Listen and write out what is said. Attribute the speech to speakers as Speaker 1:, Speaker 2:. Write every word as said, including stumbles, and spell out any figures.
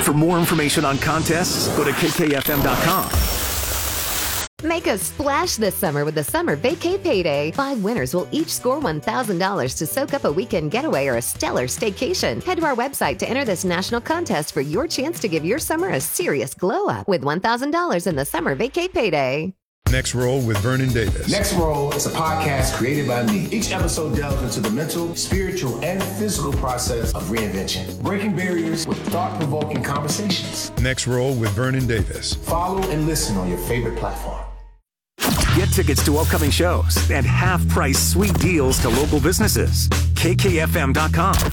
Speaker 1: For more information on contests, go to K K F M dot com.
Speaker 2: Make a splash this summer with the Summer Vacay Payday. Five winners will each score one thousand dollars to soak up a weekend getaway or a stellar staycation. Head to our website to enter this national contest for your chance to give your summer a serious glow up with one thousand dollars in the Summer Vacay Payday.
Speaker 3: Next Roll with Vernon Davis.
Speaker 4: Next Roll is a podcast created by me. Each episode delves into the mental, spiritual, and physical process of reinvention, breaking barriers with thought-provoking conversations.
Speaker 3: Next Roll with Vernon Davis.
Speaker 4: Follow and listen on your favorite platform.
Speaker 1: Get tickets to upcoming shows and half-price sweet deals to local businesses. K K F M dot com.